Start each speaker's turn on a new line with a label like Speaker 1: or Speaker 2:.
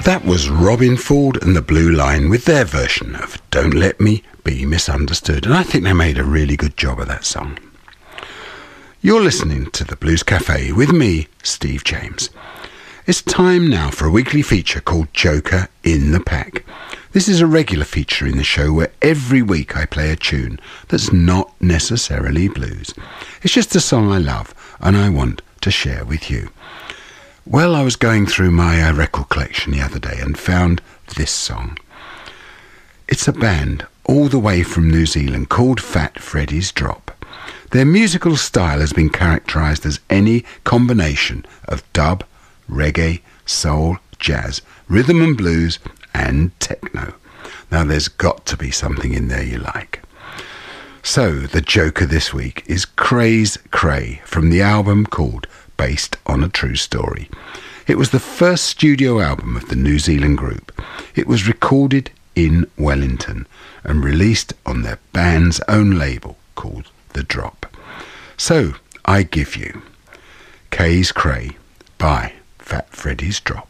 Speaker 1: That was Robin Ford and the Blue Line with their version of Don't Let Me Be Misunderstood, and I think they made a really good job of that song. You're listening to the Blues Cafe with me, Steve James. It's time now for a weekly feature called Joker in the Pack. This is a regular feature in the show where every week I play a tune that's not necessarily blues. It's just a song I love and I want to share with you. Well, I was going through my record collection the other day and found this song. It's a band all the way from New Zealand called Fat Freddy's Drop. Their musical style has been characterised as any combination of dub, reggae, soul, jazz, rhythm and blues and techno. Now there's got to be something in there you like. So the joker this week is Craze Cray from the album called Based on a True Story. It was the first studio album of the New Zealand group. It was recorded in Wellington and released on their band's own label called The Drop. So I give you Craze Cray by Fat Freddy's Drop.